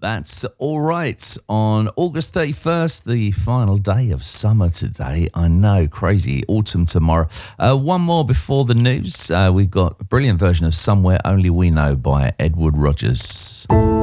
That's all right. On August 31st, the final day of summer today. I know, crazy. Autumn tomorrow. One more before the news. We've got a brilliant version of Somewhere Only We Know by Edward Rogers.